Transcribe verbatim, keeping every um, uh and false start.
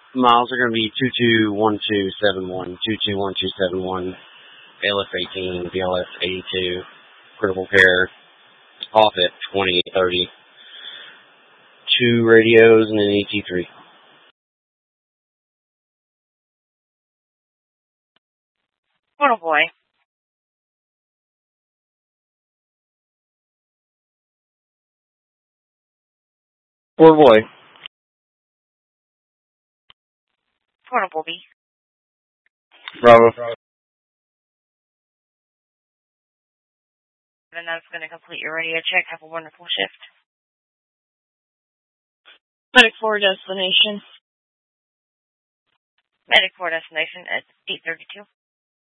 Miles are going to be two two one two seven one, two two one two seven one, A L S eighteen, B L S eighty-two, critical care, off at twenty-eight thirty. Two radios and an E T three. Little boy. Poor boy. Portable B. Bravo. And that's going to complete your radio check. Have a wonderful shift. Medic four destination. Medic four destination at eight thirty-two.